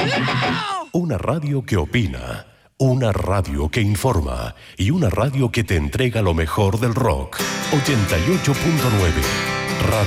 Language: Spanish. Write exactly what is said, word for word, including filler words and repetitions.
Una radio que opina, una radio que informa y una radio que te entrega lo mejor del rock. ochenta y ocho punto nueve. Radio